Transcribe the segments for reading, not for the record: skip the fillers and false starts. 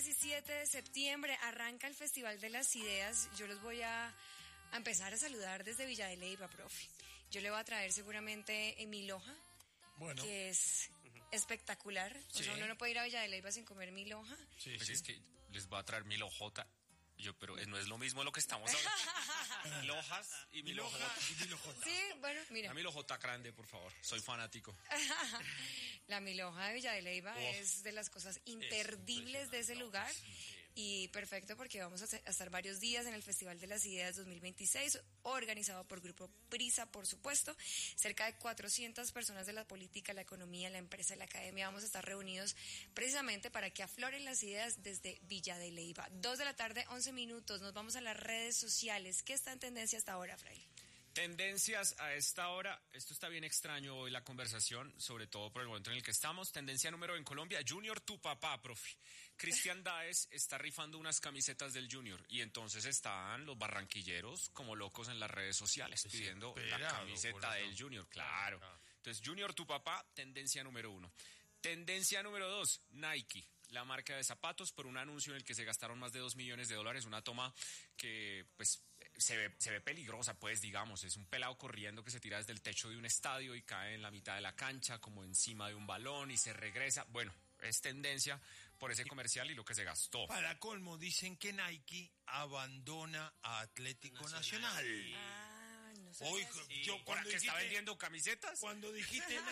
17 de septiembre arranca el Festival de las Ideas. Yo los voy a empezar a saludar desde Villa de Leyva, profe. Yo le voy a traer seguramente mi hoja, que es espectacular. Sí. O sea, uno no puede ir a Villa de Leyva sin comer mi hoja. Sí, pues sí. Es que les voy a traer mi hojota. Pero no es lo mismo lo que estamos hablando. Milojas y milojota. Sí, bueno, mira. La milojota grande, por favor. Soy fanático. La milhoja de Villa de Leyva es de las cosas imperdibles de ese lugar. Y perfecto porque vamos a estar varios días en el Festival de las Ideas 2026, organizado por Grupo Prisa, por supuesto. Cerca de 400 personas de la política, la economía, la empresa, la academia. Vamos a estar reunidos precisamente para que afloren las ideas desde Villa de Leyva. 2 de la tarde, 11 minutos. Nos vamos a las redes sociales. ¿Qué está en tendencia hasta ahora, Fray? Tendencias a esta hora, esto está bien extraño hoy la conversación, sobre todo por el momento en el que estamos. Tendencia número en Colombia, Junior tu papá, profe. Cristian Daes está rifando unas camisetas del Junior y entonces están los barranquilleros como locos en las redes sociales pidiendo la camiseta del Junior, claro. Entonces, Junior tu papá, tendencia número 1. Tendencia número 2, Nike. La marca de zapatos por un anuncio en el que se gastaron más de $2 millones, una toma que pues se ve peligrosa, pues digamos, es un pelado corriendo que se tira desde el techo de un estadio y cae en la mitad de la cancha como encima de un balón y se regresa, bueno, es tendencia por ese comercial y lo que se gastó. Para colmo, dicen que Nike abandona a Atlético Nacional. No hoy, yo cuando dijiste, ¿está vendiendo camisetas? Cuando dijiste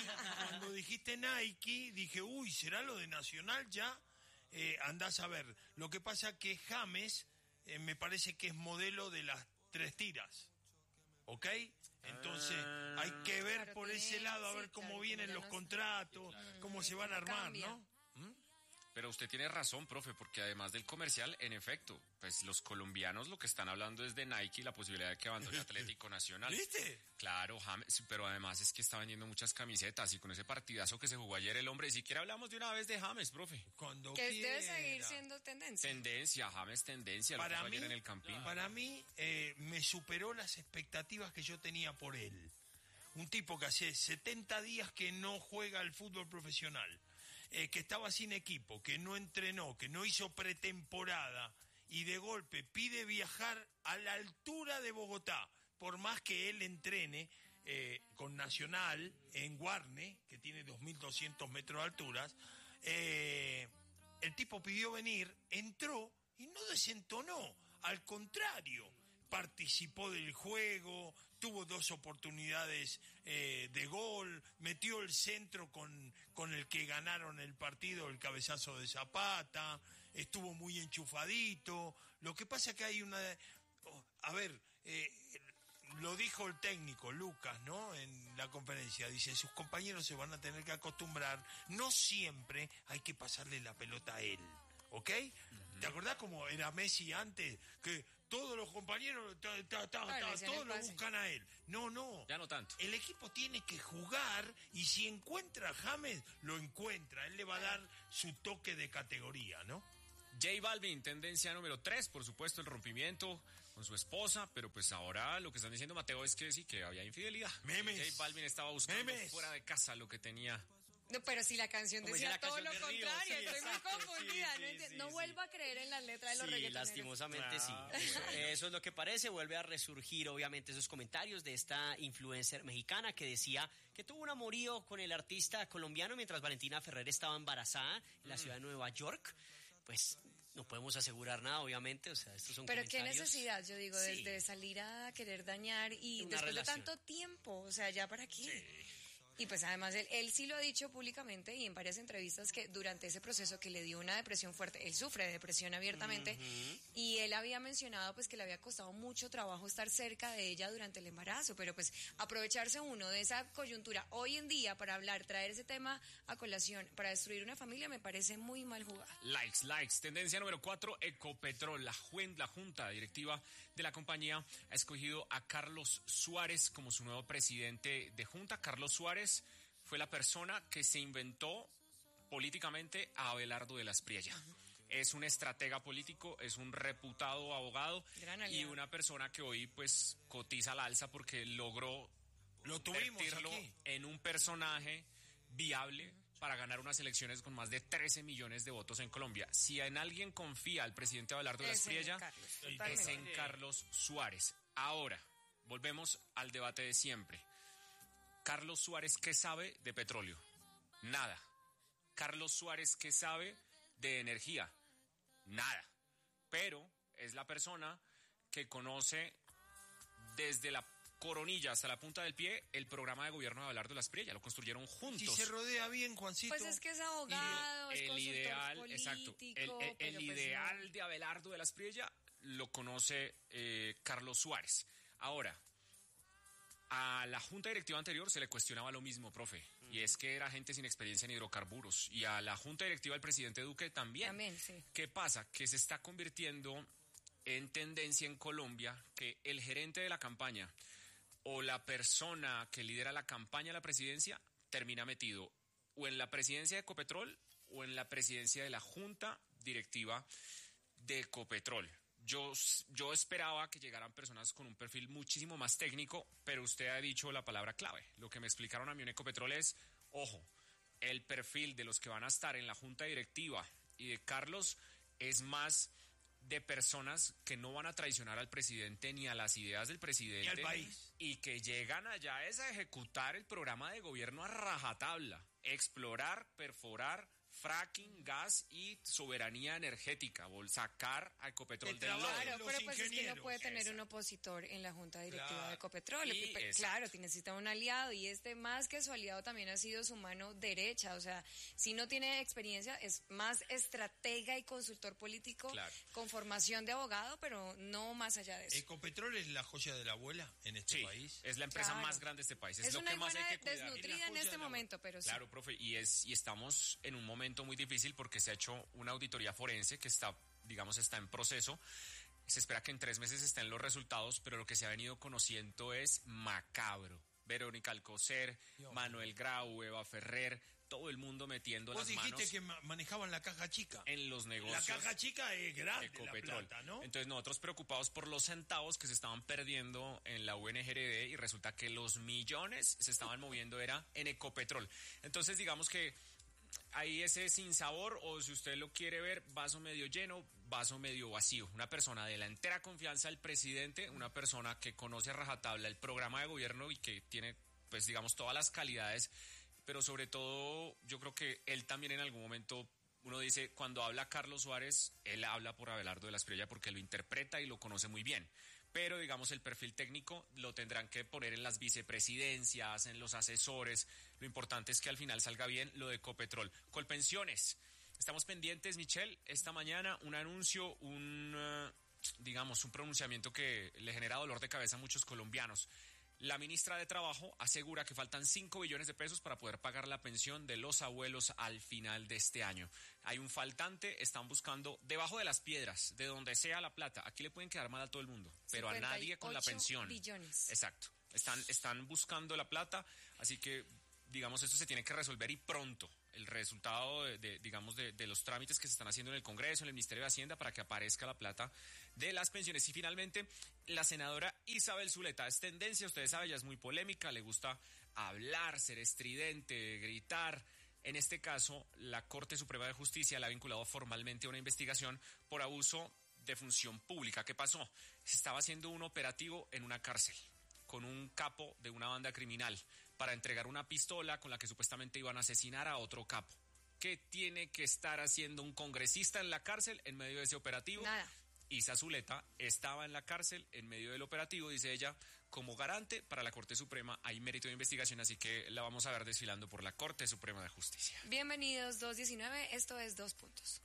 Nike, dije, uy, ¿será lo de Nacional ya? Andás a ver. Lo que pasa que James me parece que es modelo de las 3 tiras. ¿Ok? Entonces hay que ver por ese lado, a ver cómo vienen los contratos, cómo se van a armar, ¿no? Pero usted tiene razón, profe, porque además del comercial, en efecto, pues los colombianos lo que están hablando es de Nike y la posibilidad de que abandone Atlético Nacional. ¿Viste? Claro, James, pero además es que está vendiendo muchas camisetas y con ese partidazo que se jugó ayer el hombre, ni siquiera hablamos de una vez de James, profe. Cuando que quiera. Debe seguir siendo tendencia. Tendencia, James, tendencia, lo que fue ayer en el Campín. Para mí, me superó las expectativas que yo tenía por él. Un tipo que hace 70 días que no juega al fútbol profesional. Que estaba sin equipo, que no entrenó, que no hizo pretemporada y de golpe pide viajar a la altura de Bogotá, por más que él entrene con Nacional en Guarne, que tiene 2.200 metros de alturas, el tipo pidió venir, entró y no desentonó, al contrario, participó del juego, tuvo 2 oportunidades de gol, metió el centro con el que ganaron el partido, el cabezazo de Zapata, estuvo muy enchufadito. Lo que pasa que hay una... lo dijo el técnico Lucas, ¿no? En la conferencia, dice, sus compañeros se van a tener que acostumbrar, no siempre hay que pasarle la pelota a él. ¿Ok? ¿Te acordás cómo era Messi antes? Que todos los compañeros, todos lo buscan a él. No. Ya no tanto. El equipo tiene que jugar y si encuentra a James, lo encuentra. Él le va a dar su toque de categoría, ¿no? J Balvin, tendencia número 3, por supuesto, el rompimiento con su esposa, pero pues ahora lo que están diciendo, Mateo, es que sí, que había infidelidad. Memes. J Balvin estaba buscando fuera de casa lo que tenía. No, pero si la canción decía todo lo contrario, estoy muy confundida. No vuelvo a creer en las letras de los reggaetoneros. Lastimosamente sí. Eso es lo que parece. Vuelve a resurgir, obviamente, esos comentarios de esta influencer mexicana que decía que tuvo un amorío con el artista colombiano mientras Valentina Ferrer estaba embarazada en la ciudad de Nueva York. Pues no podemos asegurar nada, obviamente, o sea, estos son pero comentarios. qué necesidad, yo digo, desde salir a querer dañar y después de tanto tiempo, o sea, ¿ya para qué? Sí. Y pues además él sí lo ha dicho públicamente y en varias entrevistas que durante ese proceso que le dio una depresión fuerte, él sufre de depresión abiertamente, y él había mencionado pues que le había costado mucho trabajo estar cerca de ella durante el embarazo, pero pues aprovecharse uno de esa coyuntura hoy en día para hablar, traer ese tema a colación, para destruir una familia, me parece muy mal jugado. Likes. Tendencia número 4, Ecopetrol. La junta directiva de la compañía ha escogido a Carlos Suárez como su nuevo presidente de junta. Carlos Suárez fue la persona que se inventó políticamente a Abelardo de la Espriella. Es un estratega político, es un reputado abogado y una persona que hoy pues cotiza al alza porque logró convertirlo en un personaje viable para ganar unas elecciones con más de 13 millones de votos en Colombia. Si en alguien confía el presidente Abelardo de la Espriella, es en Carlos Suárez. Ahora, volvemos al debate de siempre. Carlos Suárez, ¿qué sabe de petróleo? Nada. Carlos Suárez, ¿qué sabe de energía? Nada. Pero es la persona que conoce desde la coronilla hasta la punta del pie el programa de gobierno de Abelardo de la Espriella. Lo construyeron juntos. Si se rodea bien, Juancito. Pues es que es abogado, es consultor ideal, político. exacto. El ideal de Abelardo de la Espriella lo conoce Carlos Suárez. Ahora, a la junta directiva anterior se le cuestionaba lo mismo, profe, y es que era gente sin experiencia en hidrocarburos, y a la junta directiva del presidente Duque también. Sí. ¿Qué pasa? Que se está convirtiendo en tendencia en Colombia que el gerente de la campaña o la persona que lidera la campaña a la presidencia termina metido o en la presidencia de Ecopetrol o en la presidencia de la junta directiva de Ecopetrol. Yo esperaba que llegaran personas con un perfil muchísimo más técnico, pero usted ha dicho la palabra clave. Lo que me explicaron a mí en Ecopetrol es, ojo, el perfil de los que van a estar en la junta directiva y de Carlos es más de personas que no van a traicionar al presidente ni a las ideas del presidente. Ni al país. Y que llegan allá es a ejecutar el programa de gobierno a rajatabla. Explorar, perforar, fracking, gas y soberanía energética, sacar a Ecopetrol del lodo. Claro, pero pues es que no puede tener un opositor en la junta directiva de Ecopetrol. Claro, necesita un aliado y más que su aliado también ha sido su mano derecha. O sea, si no tiene experiencia, es más estratega y consultor político con formación de abogado, pero no más allá de eso. Ecopetrol es la joya de la abuela en este país. Es la empresa más grande de este país. Es lo una que más hay que cuidar. Desnutrida en este momento, pero sí. Claro, profe, y estamos en un momento muy difícil porque se ha hecho una auditoría forense que está en proceso. Se espera que en 3 meses estén los resultados, pero lo que se ha venido conociendo es macabro. Verónica Alcocer, Manuel Grau, Eva Ferrer, todo el mundo metiendo las manos. Vos dijiste que manejaban la caja chica. En los negocios. La caja chica es grande, Ecopetrol. la plata, ¿no? Entonces nosotros preocupados por los centavos que se estaban perdiendo en la UNGRD y resulta que los millones se estaban moviendo era en Ecopetrol. Entonces digamos que hay ese sinsabor, o si usted lo quiere ver, vaso medio lleno, vaso medio vacío. Una persona de la entera confianza del presidente, una persona que conoce a rajatabla el programa de gobierno y que tiene, pues digamos, todas las calidades, pero sobre todo yo creo que él también en algún momento, uno dice, cuando habla Carlos Suárez, él habla por Abelardo de la Espriella porque lo interpreta y lo conoce muy bien. Pero, digamos, el perfil técnico lo tendrán que poner en las vicepresidencias, en los asesores. Lo importante es que al final salga bien lo de Ecopetrol. Colpensiones. Estamos pendientes, Michelle. Esta mañana un anuncio, un pronunciamiento que le genera dolor de cabeza a muchos colombianos. La ministra de Trabajo asegura que faltan 5 billones de pesos para poder pagar la pensión de los abuelos al final de este año. Hay un faltante, están buscando debajo de las piedras, de donde sea la plata. Aquí le pueden quedar mal a todo el mundo, pero a nadie con la pensión. Billones. Exacto. Están buscando la plata, así que, digamos, esto se tiene que resolver y pronto. El resultado de los trámites que se están haciendo en el Congreso, en el Ministerio de Hacienda, para que aparezca la plata de las pensiones. Y finalmente, la senadora Isabel Zuleta es tendencia, ustedes saben, ella es muy polémica, le gusta hablar, ser estridente, gritar. En este caso, la Corte Suprema de Justicia la ha vinculado formalmente a una investigación por abuso de función pública. ¿Qué pasó? Se estaba haciendo un operativo en una cárcel con un capo de una banda criminal para entregar una pistola con la que supuestamente iban a asesinar a otro capo. ¿Qué tiene que estar haciendo un congresista en la cárcel en medio de ese operativo? Nada. Isa Zuleta estaba en la cárcel en medio del operativo, dice ella, como garante para la Corte Suprema. Hay mérito de investigación, así que la vamos a ver desfilando por la Corte Suprema de Justicia. Bienvenidos, 219, esto es 2 Puntos.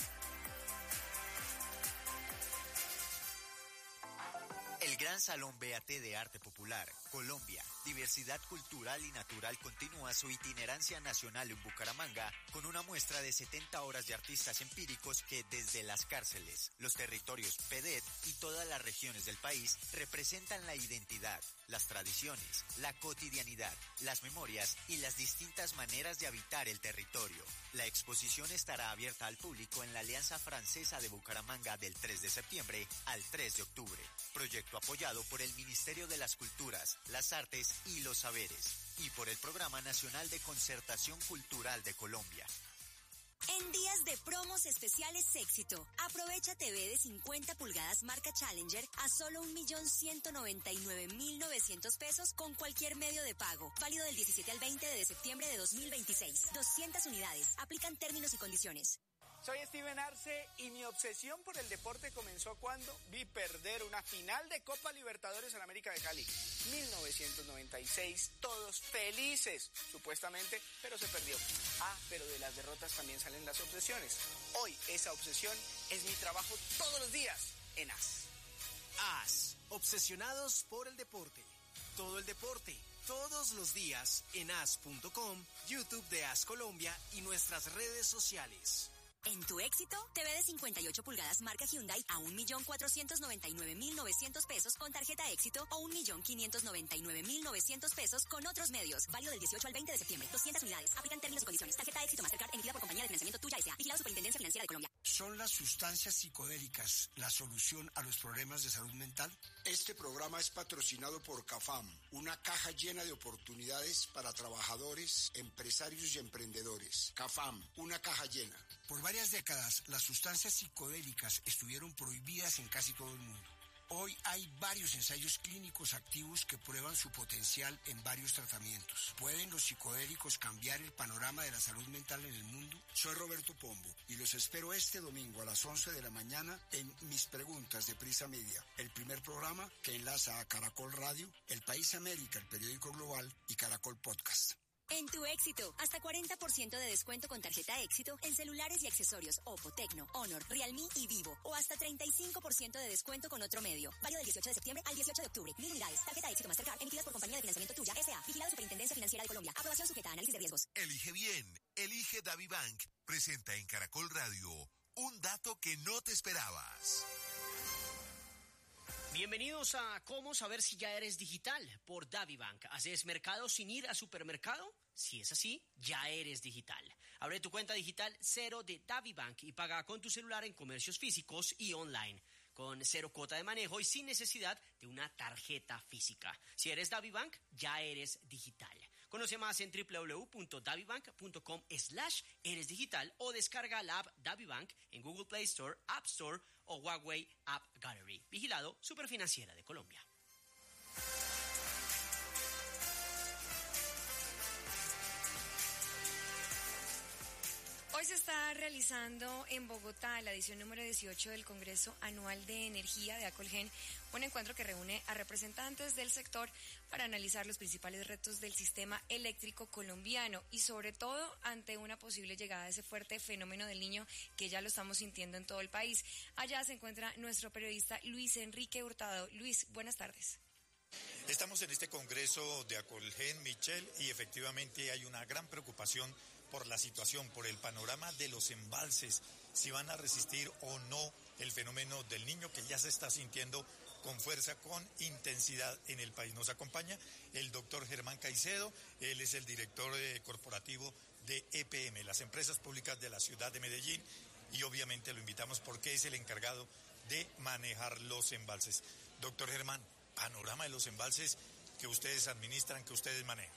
El Gran Salón BAT de Arte Popular, Colombia, Diversidad Cultural y Natural continúa su itinerancia nacional en Bucaramanga con una muestra de 70 horas de artistas empíricos que desde las cárceles, los territorios PEDET y todas las regiones del país representan la identidad, las tradiciones, la cotidianidad, las memorias y las distintas maneras de habitar el territorio. La exposición estará abierta al público en la Alianza Francesa de Bucaramanga del 3 de septiembre al 3 de octubre. Proyecto apoyado por el Ministerio de las Culturas, las Artes y los Saberes. y por el Programa Nacional de Concertación Cultural de Colombia. En días de promos especiales Éxito, aprovecha TV de 50 pulgadas marca Challenger a solo 1.199.900 pesos con cualquier medio de pago. Válido del 17 al 20 de septiembre de 2026. 200 unidades. Aplican términos y condiciones. Soy Steven Arce y mi obsesión por el deporte comenzó cuando vi perder una final de Copa Libertadores en América de Cali. 1996, todos felices, supuestamente, pero se perdió. Pero de las derrotas también salen las obsesiones. Hoy esa obsesión es mi trabajo todos los días en AS. AS, obsesionados por el deporte. Todo el deporte, todos los días en as.com, YouTube de AS Colombia y nuestras redes sociales. En tu Éxito, TV de 58 pulgadas marca Hyundai a 1.499.900 pesos con tarjeta Éxito o 1.599.900 pesos con otros medios. Válido del 18 al 20 de septiembre. 200 unidades. Aplican términos y condiciones. Tarjeta Éxito Mastercard emitida por Compañía de Financiamiento Tuya S.A. Vigilado Superintendencia Financiera de Colombia. ¿Son las sustancias psicodélicas la solución a los problemas de salud mental? Este programa es patrocinado por CAFAM, una caja llena de oportunidades para trabajadores, empresarios y emprendedores. CAFAM, una caja llena. Por varias décadas, las sustancias psicodélicas estuvieron prohibidas en casi todo el mundo. Hoy hay varios ensayos clínicos activos que prueban su potencial en varios tratamientos. ¿Pueden los psicodélicos cambiar el panorama de la salud mental en el mundo? Soy Roberto Pombo y los espero este domingo a las 11 de la mañana en Mis Preguntas de Prisa Media, el primer programa que enlaza a Caracol Radio, El País América, el periódico global y Caracol Podcast. En tu Éxito, hasta 40% de descuento con tarjeta Éxito en celulares y accesorios Oppo, Tecno, Honor, Realme y Vivo. O hasta 35% de descuento con otro medio. Válido del 18 de septiembre al 18 de octubre. 1.000 unidades. Tarjeta Éxito Mastercard emitidas por Compañía de Financiamiento Tuya S.A. Vigilado Superintendencia Financiera de Colombia. Aprobación sujeta a análisis de riesgos. Elige bien. Elige DaviBank. Presenta en Caracol Radio un dato que no te esperabas. Bienvenidos a Cómo saber si ya eres digital por DaviBank. ¿Haces mercado sin ir a supermercado? Si es así, ya eres digital. Abre tu cuenta digital cero de DaviBank y paga con tu celular en comercios físicos y online, con cero cuota de manejo y sin necesidad de una tarjeta física. Si eres DaviBank, ya eres digital. Conoce más en www.davibank.com/eresdigital o descarga la app DaviBank en Google Play Store, App Store o Huawei App Gallery. Vigilado Superfinanciera de Colombia. Hoy se está realizando en Bogotá la edición número 18 del Congreso Anual de Energía de Acolgen, un encuentro que reúne a representantes del sector para analizar los principales retos del sistema eléctrico colombiano y sobre todo ante una posible llegada de ese fuerte fenómeno del Niño que ya lo estamos sintiendo en todo el país. Allá se encuentra nuestro periodista Luis Enrique Hurtado. Luis, buenas tardes. Estamos en este Congreso de Acolgen, Michelle, y efectivamente hay una gran preocupación por la situación, por el panorama de los embalses, si van a resistir o no el fenómeno del Niño que ya se está sintiendo con fuerza, con intensidad en el país. Nos acompaña el doctor Germán Caicedo, él es el director corporativo de EPM, las empresas públicas de la ciudad de Medellín, y obviamente lo invitamos porque es el encargado de manejar los embalses. Doctor Germán, panorama de los embalses que ustedes administran, que ustedes manejan.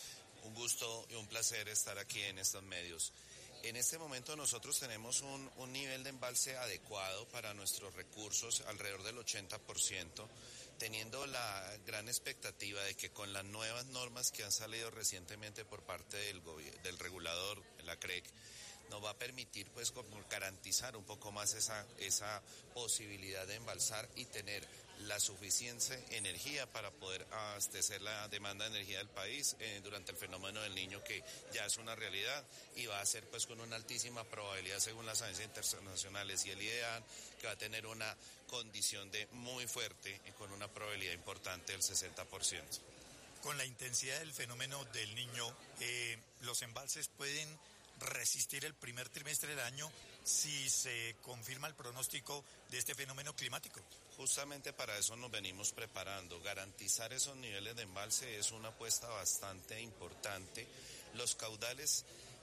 Un gusto y un placer estar aquí en estos medios. En este momento nosotros tenemos un nivel de embalse adecuado para nuestros recursos, alrededor del 80%, teniendo la gran expectativa de que con las nuevas normas que han salido recientemente por parte del regulador, la CREC, nos va a permitir pues como garantizar un poco más esa posibilidad de embalsar y tener la suficiente energía para poder abastecer la demanda de energía del país durante el fenómeno del Niño, que ya es una realidad y va a ser pues con una altísima probabilidad según las agencias internacionales y el IDEAN, que va a tener una condición de muy fuerte y con una probabilidad importante del 60%. Con la intensidad del fenómeno del Niño, los embalses pueden resistir el primer trimestre del año si se confirma el pronóstico de este fenómeno climático. Justamente para eso nos venimos preparando. Garantizar esos niveles de embalse es una apuesta bastante importante. Los caudales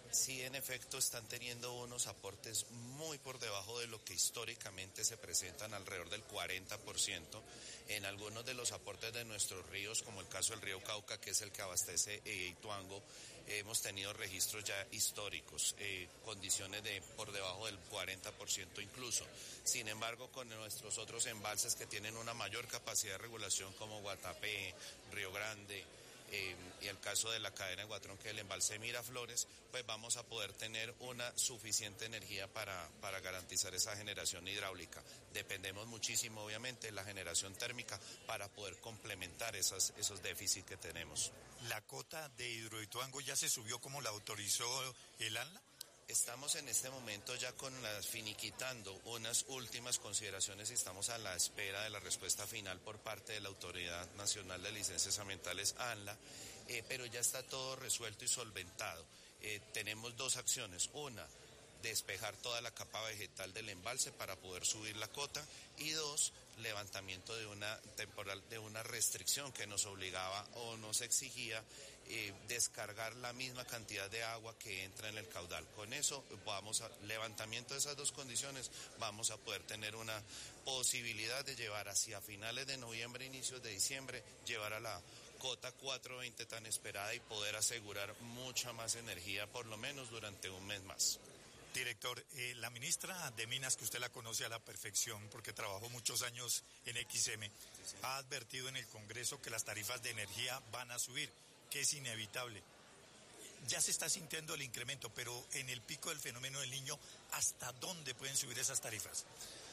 sí en efecto están teniendo unos aportes muy por debajo de lo que históricamente se presentan, alrededor del 40%. En algunos de los aportes de nuestros ríos, como el caso del río Cauca, que es el que abastece Ituango, hemos tenido registros ya históricos, condiciones de por debajo del 40% incluso. Sin embargo, con nuestros otros embalses que tienen una mayor capacidad de regulación como Guatapé, Río Grande, y el caso de la cadena de Guatrón, que es el embalse Miraflores, pues vamos a poder tener una suficiente energía para garantizar esa generación hidráulica. Dependemos muchísimo, obviamente, de la generación térmica para poder complementar esos déficits que tenemos. ¿La cota de Hidroituango ya se subió como la autorizó el ANLA? Estamos en este momento ya finiquitando unas últimas consideraciones y estamos a la espera de la respuesta final por parte de la Autoridad Nacional de Licencias Ambientales, ANLA, pero ya está todo resuelto y solventado. Tenemos dos acciones: una, despejar toda la capa vegetal del embalse para poder subir la cota, y dos, levantamiento de una restricción que nos obligaba o nos exigía descargar la misma cantidad de agua que entra en el caudal. Con eso, levantamiento de esas dos condiciones, vamos a poder tener una posibilidad de llevar hacia finales de noviembre, inicios de diciembre, llevar a la cota 420 tan esperada y poder asegurar mucha más energía, por lo menos durante un mes más. Director, la ministra de Minas, que usted la conoce a la perfección porque trabajó muchos años en XM, ha advertido en el Congreso que las tarifas de energía van a subir, que es inevitable. Ya se está sintiendo el incremento, pero en el pico del fenómeno del Niño, ¿hasta dónde pueden subir esas tarifas?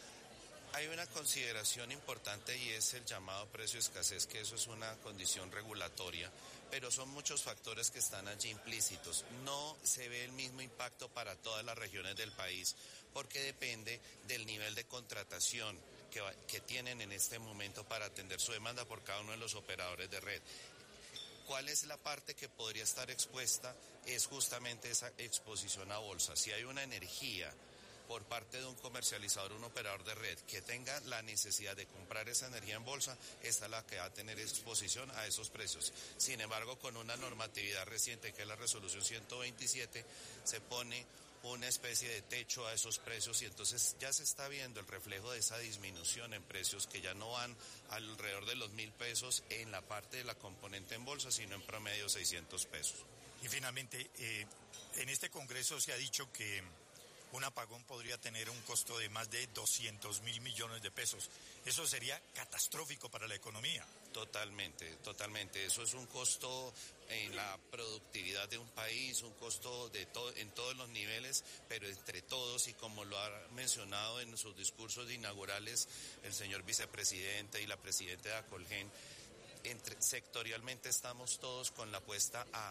Hay una consideración importante y es el llamado precio escasez, que eso es una condición regulatoria, pero son muchos factores que están allí implícitos. No se ve el mismo impacto para todas las regiones del país, porque depende del nivel de contratación que tienen en este momento para atender su demanda por cada uno de los operadores de red. ¿Cuál es la parte que podría estar expuesta? Es justamente esa exposición a bolsa. Si hay una energía por parte de un comercializador, un operador de red, que tenga la necesidad de comprar esa energía en bolsa, esta es la que va a tener exposición a esos precios. Sin embargo, con una normatividad reciente, que es la resolución 127, se pone una especie de techo a esos precios y entonces ya se está viendo el reflejo de esa disminución en precios que ya no van alrededor de los 1.000 pesos en la parte de la componente en bolsa, sino en promedio 600 pesos. Y finalmente, en este Congreso se ha dicho que un apagón podría tener un costo de más de 200.000 millones de pesos. Eso sería catastrófico para la economía. Totalmente, totalmente. Eso es un costo en la productividad de un país, un costo en todos los niveles, pero entre todos, y como lo ha mencionado en sus discursos inaugurales el señor vicepresidente y la presidenta de Acolgen, sectorialmente estamos todos con la apuesta a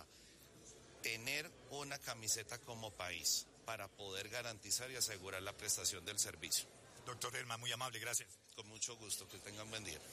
tener una camiseta como país para poder garantizar y asegurar la prestación del servicio. Doctor Herman, muy amable, gracias. Con mucho gusto, que tengan buen día.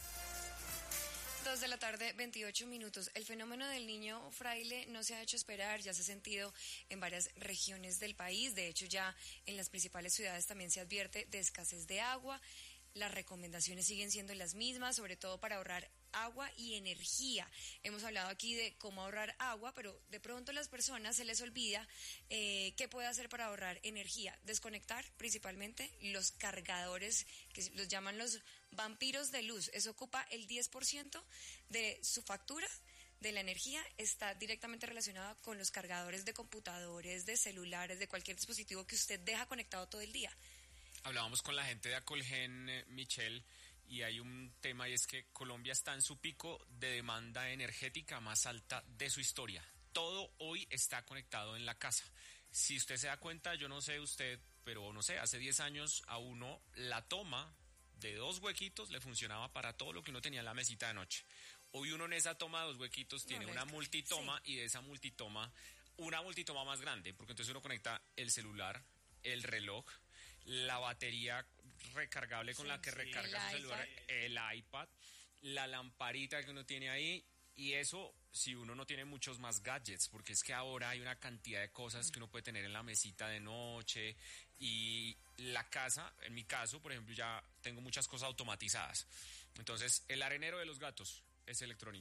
2 de la tarde, 28 minutos. El fenómeno del Niño Fraile no se ha hecho esperar, ya se ha sentido en varias regiones del país. De hecho, ya en las principales ciudades también se advierte de escasez de agua. Las recomendaciones siguen siendo las mismas, sobre todo para ahorrar agua y energía. Hemos hablado aquí de cómo ahorrar agua, pero de pronto a las personas se les olvida qué puede hacer para ahorrar energía. Desconectar principalmente los cargadores, que los llaman los vampiros de luz. Eso ocupa el 10% de su factura de la energía, está directamente relacionada con los cargadores de computadores, de celulares, de cualquier dispositivo que usted deja conectado todo el día. Hablábamos con la gente de Acolgen, Michelle, y hay un tema, y es que Colombia está en su pico de demanda energética más alta de su historia. Todo hoy está conectado en la casa. Si usted se da cuenta, yo no sé usted, pero no sé, hace 10 años a uno la toma de 2 huequitos le funcionaba para todo lo que uno tenía en la mesita de noche. Hoy uno en esa toma de 2 huequitos tiene una multitoma, sí, y de esa multitoma, una multitoma más grande, porque entonces uno conecta el celular, el reloj, la batería recargable con la que recarga su celular, el iPad, la lamparita que uno tiene ahí, y eso si uno no tiene muchos más gadgets, porque es que ahora hay una cantidad de cosas que uno puede tener en la mesita de noche, y la casa, en mi caso, por ejemplo, ya tengo muchas cosas automatizadas. Entonces, el arenero de los gatos es electrónico.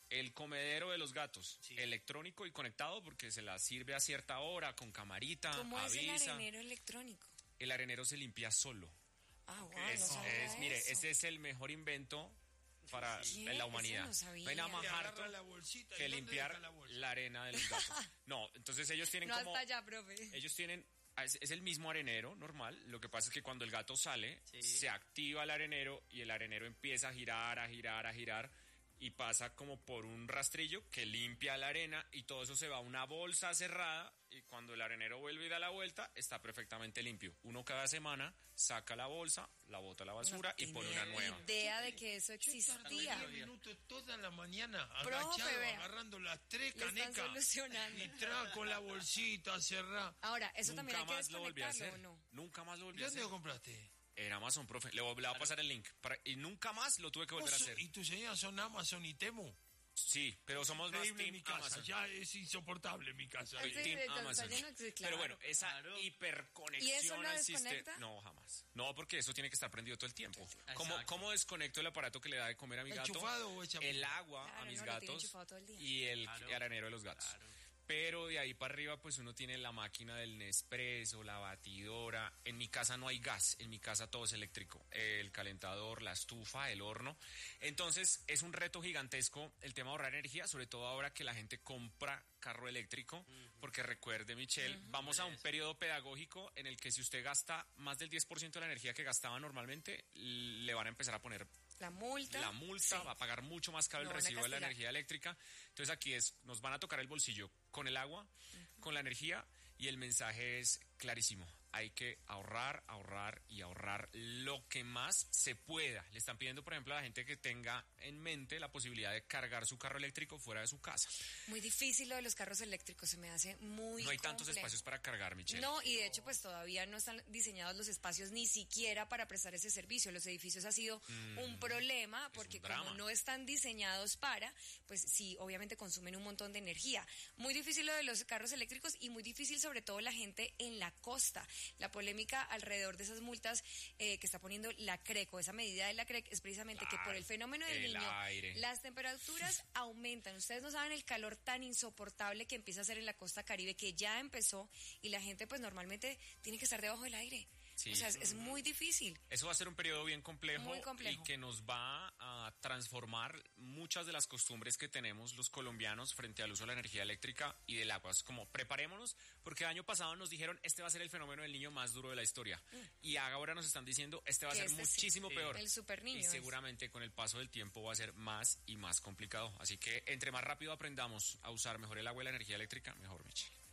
El comedero de los gatos, electrónico y conectado porque se la sirve a cierta hora, con camarita, ¿Cómo avisa. es el arenero electrónico? El arenero se limpia solo. Ah, wow, no sabía Mire, eso. ese es el mejor invento para la humanidad. Eso no sabía. No hay nada más harto la bolsita, que ¿y dónde limpiar deja la bolsa? la arena de los gatos. No, entonces ellos tienen No como... hasta allá, profe. Ellos tienen... Es el mismo arenero normal, lo que pasa es que cuando el gato sale, se activa el arenero y el arenero empieza a girar, a girar, a girar y pasa como por un rastrillo que limpia la arena y todo eso se va a una bolsa cerrada y cuando el arenero vuelve y da la vuelta está perfectamente limpio. Uno cada semana saca la bolsa, la bota a la basura y pone una nueva. Idea de que eso existía. 10 minutos toda la mañana Profe, agachado, vea. agarrando las 3 Lo están canecas solucionando. y trae con la bolsita cerrada. Ahora, eso Nunca también hay que más lo volví a desconectarlo, hacer. ¿o no? Nunca más lo volví a ¿Dónde hacer. lo compraste? En Amazon, profe. Le voy a pasar el link. Y nunca más lo tuve que volver a hacer. ¿Y tus señoras son Amazon y Temu? Sí, pero somos más Increíble team mi casa, Amazon. ya es insoportable mi casa. Soy Sí, team está Amazon. lleno, sí, claro. Pero bueno, esa hiperconexión ¿Y eso lo al sistema... desconecta? No, jamás. No, porque eso tiene que estar prendido todo el tiempo. Exacto. ¿Cómo desconecto el aparato que le da de comer a mi gato? ¿Enchufado o hecha? El agua Claro, a mis no, lo tiene gatos enchufado todo el día. y el arenero de los gatos. Pero de ahí para arriba, pues uno tiene la máquina del Nespresso, la batidora. En mi casa no hay gas, en mi casa todo es eléctrico. El calentador, la estufa, el horno. Entonces, es un reto gigantesco el tema de ahorrar energía, sobre todo ahora que la gente compra carro eléctrico. Porque recuerde, Michelle, vamos a un periodo pedagógico en el que si usted gasta más del 10% de la energía que gastaba normalmente, le van a empezar a poner La multa. sí. Va a pagar mucho más caro el Lo van a recibo de la castigar. energía eléctrica. Entonces aquí nos van a tocar el bolsillo con el agua, con la energía, y el mensaje es clarísimo. Hay que ahorrar, ahorrar y ahorrar lo que más se pueda. Le están pidiendo, por ejemplo, a la gente que tenga en mente la posibilidad de cargar su carro eléctrico fuera de su casa. Muy difícil lo de los carros eléctricos, se me hace muy No hay tantos complejo. espacios para cargar, Michelle. No, y de hecho pues todavía no están diseñados los espacios ni siquiera para prestar ese servicio. Los edificios ha sido un problema porque un drama. como no están diseñados para, pues sí, obviamente consumen un montón de energía. Muy difícil lo de los carros eléctricos y muy difícil sobre todo la gente en la costa. La polémica alrededor de esas multas que está poniendo la CREC, esa medida de la CREC, es precisamente que por el fenómeno del el niño aire. las temperaturas aumentan. Ustedes no saben el calor tan insoportable que empieza a hacer en la costa Caribe, que ya empezó, y la gente pues normalmente tiene que estar debajo del aire. Sí. O sea, es muy difícil. Eso va a ser un periodo bien complejo, Muy complejo. y que nos va a transformar muchas de las costumbres que tenemos los colombianos frente al uso de la energía eléctrica y del agua. Es como, preparémonos, porque el año pasado nos dijeron, este va a ser el fenómeno del niño más duro de la historia. Y ahora nos están diciendo, este va a Que ser este sí. muchísimo peor. El super niño Y es. seguramente con el paso del tiempo va a ser más y más complicado. Así que entre más rápido aprendamos a usar mejor el agua y la energía eléctrica, mejor, Michelle.